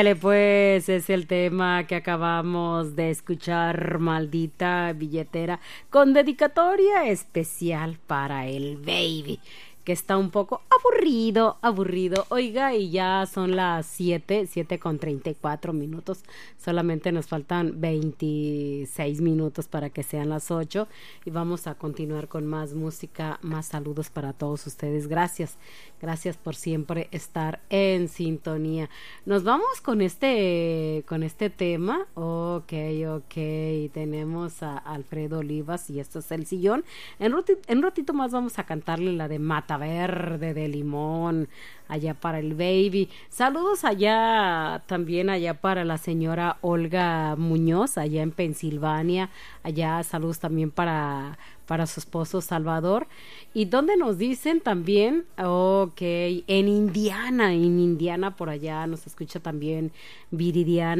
Dale, pues es el tema que acabamos de escuchar, maldita billetera, con dedicatoria especial para el baby, que está un poco aburrido, aburrido. Oiga, y ya son las 7:34. Solamente nos faltan 26 minutos para que sean las 8 y vamos a continuar con más música, más saludos para todos ustedes. Gracias, gracias por siempre estar en sintonía. Nos vamos con este tema. Ok, ok. Tenemos a Alfredo Olivas y esto es El Sillón. En un ratito más vamos a cantarle la de Mata Verde de Limón, allá para el baby. Saludos allá, también allá para la señora Olga Muñoz, allá en Pensilvania. Allá saludos también para su esposo Salvador. Y donde nos dicen también, ok, en Indiana por allá nos escucha también Viridiana.